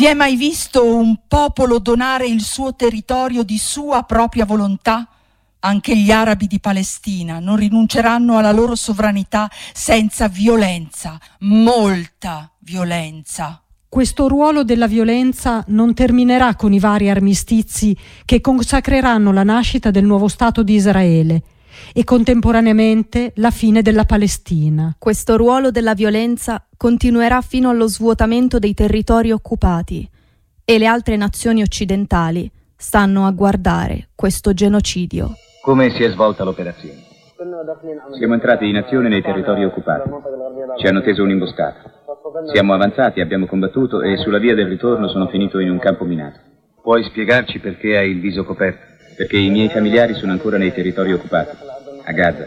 Si è mai visto un popolo donare il suo territorio di sua propria volontà? Anche gli arabi di Palestina non rinunceranno alla loro sovranità senza violenza, molta violenza. Questo ruolo della violenza non terminerà con i vari armistizi che consacreranno la nascita del nuovo Stato di Israele e contemporaneamente la fine della Palestina. Questo ruolo della violenza continuerà fino allo svuotamento dei territori occupati e le altre nazioni occidentali stanno a guardare questo genocidio. Come si è svolta l'operazione? Siamo entrati in azione nei territori occupati. Ci hanno teso un'imboscata. Siamo avanzati, abbiamo combattuto e sulla via del ritorno sono finito in un campo minato. Puoi spiegarci perché hai il viso coperto? Perché i miei familiari sono ancora nei territori occupati, a Gaza.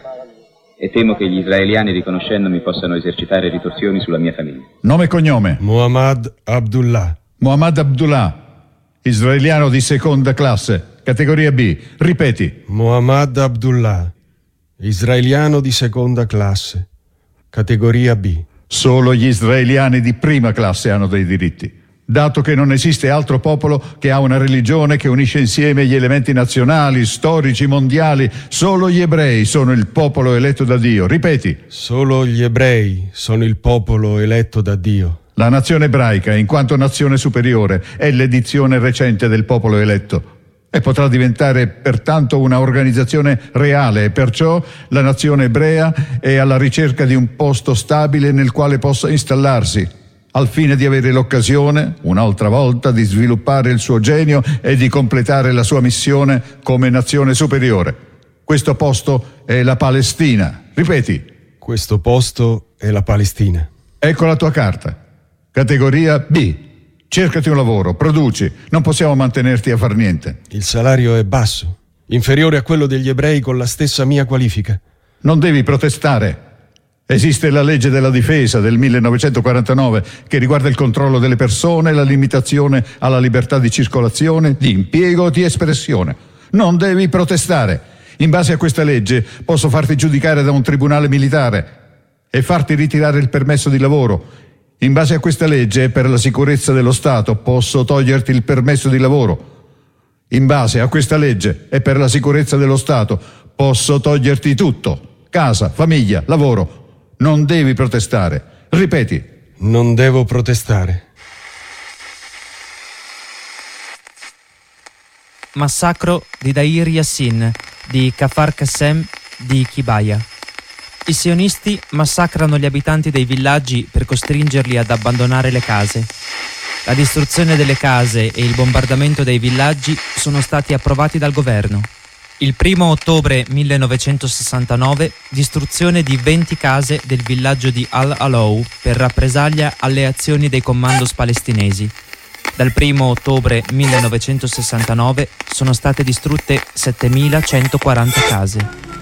E temo che gli israeliani, riconoscendomi, possano esercitare ritorsioni sulla mia famiglia. Nome e cognome? Mohammad Abdullah. Mohammad Abdullah, israeliano di seconda classe, categoria B. Ripeti. Mohammad Abdullah, israeliano di seconda classe, categoria B. Solo gli israeliani di prima classe hanno dei diritti, dato che non esiste altro popolo che ha una religione che unisce insieme gli elementi nazionali, storici, mondiali. Solo gli ebrei sono il popolo eletto da Dio. Ripeti. Solo gli ebrei sono il popolo eletto da Dio. La nazione ebraica, in quanto nazione superiore, è l'edizione recente del popolo eletto e potrà diventare pertanto una organizzazione reale, e perciò la nazione ebrea è alla ricerca di un posto stabile nel quale possa installarsi, al fine di avere l'occasione, un'altra volta, di sviluppare il suo genio e di completare la sua missione come nazione superiore. Questo posto è la Palestina. Ripeti. Questo posto è la Palestina. Ecco la tua carta. Categoria B. Cercati un lavoro, produci. Non possiamo mantenerti a far niente. Il salario è basso, inferiore a quello degli ebrei con la stessa mia qualifica. Non devi protestare. Esiste la legge della difesa del 1949 che riguarda il controllo delle persone e la limitazione alla libertà di circolazione, di impiego, di espressione. Non devi protestare. In base a questa legge posso farti giudicare da un tribunale militare e farti ritirare il permesso di lavoro. In base a questa legge, per la sicurezza dello Stato, posso toglierti il permesso di lavoro. In base a questa legge e per la sicurezza dello Stato, posso toglierti tutto. Casa, famiglia, lavoro. Non devi protestare. Ripeti. Non devo protestare. Massacro di Deir Yassin, di Kfar Qassem, di Kibaya. I sionisti massacrano gli abitanti dei villaggi per costringerli ad abbandonare le case. La distruzione delle case e il bombardamento dei villaggi sono stati approvati dal governo. Il 1 ottobre 1969, distruzione di 20 case del villaggio di Al-Alou per rappresaglia alle azioni dei commandos palestinesi. Dal 1 ottobre 1969 sono state distrutte 7.140 case.